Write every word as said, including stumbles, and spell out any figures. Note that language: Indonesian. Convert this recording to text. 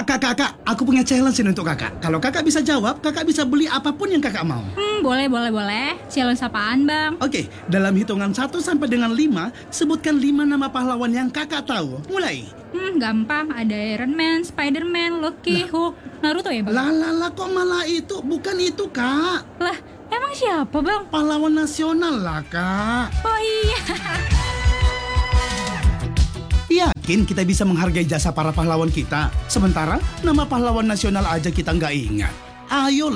Kak, kak, kak, aku punya challenge ini untuk kakak. Kalau kakak bisa jawab, kakak bisa beli apapun yang kakak mau. Hmm, boleh, boleh, boleh. Challenge apaan, Bang? Oke, dalam hitungan satu sampai dengan lima, sebutkan lima nama pahlawan yang kakak tahu. Mulai. Hmm, gampang. Ada Iron Man, Spider-Man, Loki, Hulk, Naruto ya, Bang? Lah, lah, lah, kok malah itu? Bukan itu, kak. Lah, emang siapa, Bang? Pahlawan nasional lah, kak. Oh iya. Yakin kita bisa menghargai jasa para pahlawan kita? Sementara nama pahlawan nasional aja kita nggak ingat. Ayo